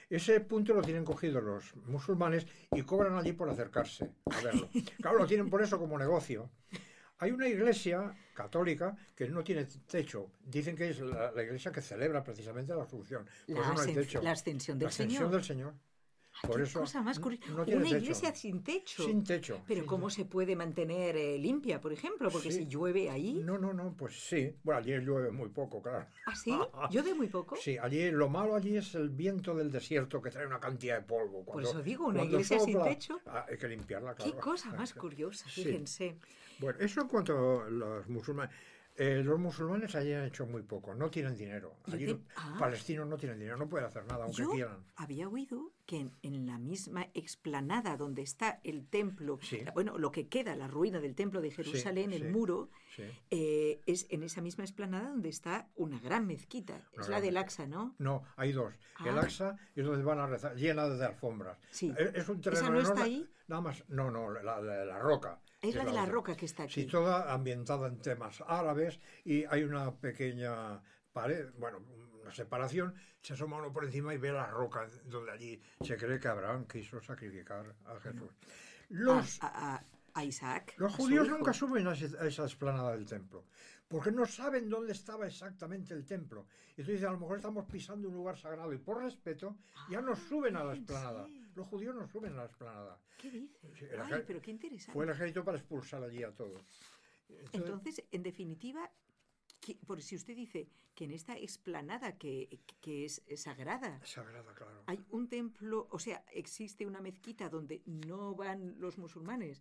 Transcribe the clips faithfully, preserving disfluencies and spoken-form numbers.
Ese punto lo tienen cogido los musulmanes y cobran allí por acercarse a verlo. Claro, lo tienen por eso como negocio. Hay una iglesia católica que no tiene techo. Dicen que es la, la iglesia que celebra precisamente la Asunción. Por La, eso no hay ascen- techo. la ascensión La del ascensión Señor. del Señor. Ay, Por qué eso cosa más n- curiosa. no tiene Una techo. iglesia sin techo. Sin techo. Pero Sin ¿cómo techo. se puede mantener eh, limpia, por ejemplo? Porque si Sí. llueve ahí... No, no, no, pues sí. Bueno, allí llueve muy poco, claro. ¿Ah, sí? ¿Llueve muy poco? Sí, allí lo malo allí es el viento del desierto que trae una cantidad de polvo. Por Cuando, eso digo, una cuando iglesia sin sopla, techo. ah, hay que limpiarla, Qué claro. cosa más curiosa, Sí. fíjense. Bueno, eso en cuanto a los musulmanes. Eh, los musulmanes allí han hecho muy poco, no tienen dinero. Yo Allí te... los Ah, palestinos no tienen dinero, no pueden hacer nada, aunque yo quieran. había oído que en, en la misma explanada donde está el templo, Sí, la- bueno, lo que queda, la ruina del templo de sí, Jerusalén, el sí, muro, sí. eh, es en esa misma explanada donde está una gran mezquita. Una Es la gran del mezquita. Aqsa, ¿no? No, hay dos. El Ah, Aqsa es donde van a rezar, llena de alfombras. sí. Es, es un ¿Esa terreno no está enorme, ahí? nada más. No, no, la, la, la roca. Es Que la es de la la otra. roca que está Sí, aquí. toda ambientada en temas árabes y hay una pequeña pared, bueno, una separación, se asoma uno por encima y ve la roca donde allí se cree que Abraham quiso sacrificar a Jesús. A, Los, a- a- a Isaac, los a su judíos hijo. nunca suben a, ese- a esa explanada del templo, porque no saben dónde estaba exactamente el templo. Y entonces a lo mejor estamos pisando un lugar sagrado y por respeto ya no Ah, suben a la explanada. fíjense. Los judíos no suben a la explanada. ¿Qué dice? Sí, el Ay, ej- pero qué Fue el interesante. ejército para expulsar allí a todos. Entonces, Entonces, en definitiva, que- por si usted dice que en esta explanada que, que es sagrada, sagrada, claro. hay un templo, o sea, existe una mezquita donde no van los musulmanes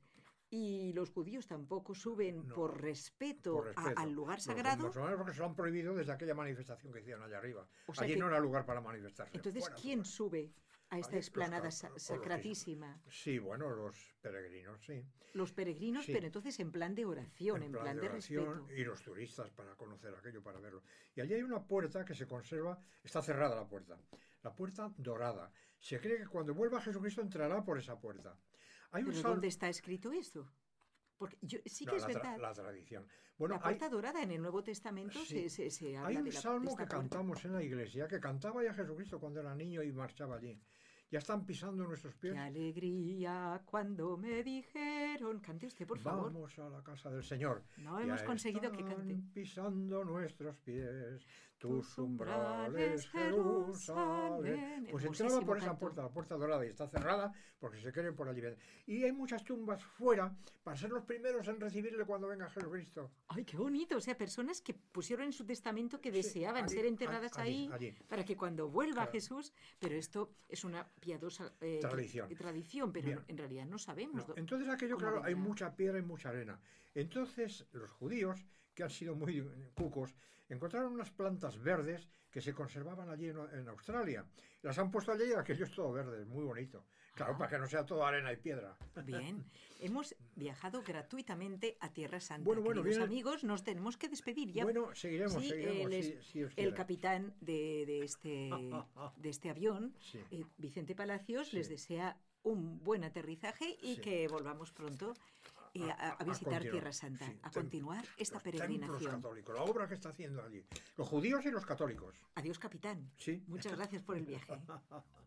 y los judíos tampoco suben No, por respeto, por a- respeto. al lugar Los sagrado. musulmanes porque se lo han prohibido desde aquella manifestación que hicieron allá arriba. O sea Allí que- no era lugar para manifestarse. Entonces, Fuera, ¿quién fuera. sube a esta Allí los explanada ca- sa- o los sacratísima? is- Sí, bueno, los peregrinos, sí. Los peregrinos, Sí. pero entonces en plan de oración, en, plan, de, oración respeto. y los turistas para conocer aquello, para verlo. Y allí hay una puerta que se conserva, está cerrada la puerta, la puerta dorada. Se cree que cuando vuelva Jesucristo entrará por esa puerta. Hay un ¿Pero salmo. dónde está escrito eso? Porque yo, sí No, que es la, tra- verdad. la tradición. Bueno, La hay, puerta dorada en el Nuevo Testamento sí, se, se, se habla hay un de, la, de salmo esta que puerta. cantamos en la iglesia, que cantaba ya Jesucristo cuando era niño y marchaba allí. Ya están pisando nuestros pies. Qué alegría cuando me dijeron. Cante usted, por favor. Vamos a la casa del Señor. No Ya hemos conseguido que están cante. pisando nuestros pies, tus Tus umbrales, umbrales, Jerusalén. Jerusalén. Pues entraba Hermosísimo por esa canto. puerta, la puerta dorada, y está cerrada porque se quieren por allí. Y hay muchas tumbas fuera para ser los primeros en recibirle cuando venga Jesucristo. Ay, qué bonito. O sea, personas que pusieron en su testamento que Sí, deseaban allí, ser enterradas allí, ahí allí. para que cuando vuelva Claro. Jesús. Pero esto es una piadosa eh, Tradición. tradición, pero Bien. en realidad no sabemos. No, do- entonces aquello, cómo claro, hay vendrá. mucha piedra y mucha arena. Entonces los judíos, que han sido muy cucos, encontraron unas plantas verdes que se conservaban allí en, en Australia. Las han puesto allí y aquello es todo verde, muy bonito. Claro, Ah. para que no sea todo arena y piedra. Bien, hemos viajado gratuitamente a Tierra Santa. Bueno, bueno, Queridos viene- amigos, nos tenemos que despedir ya. Bueno, seguiremos, Sí, seguiremos, él es si- si Dios el quiere. capitán de, de este, de este avión, Sí. eh, Vicente Palacios, Sí. les desea un buen aterrizaje y Sí. que volvamos pronto eh, a, a visitar continuar, Tierra Santa, sí, a tem- continuar esta los templos peregrinación. católicos, la obra que está haciendo allí. Los judíos y los católicos. Adiós, capitán. Sí. Muchas gracias por el viaje.